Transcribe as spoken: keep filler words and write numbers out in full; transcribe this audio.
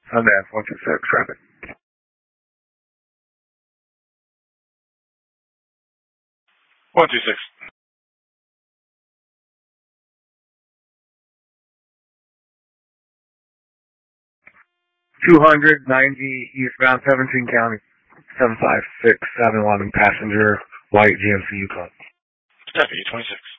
Sundance, one two six, traffic. one two six. two hundred ninety eastbound seventeen County, seven five six seven one passenger, white G M C Yukon. Deputy twenty-six.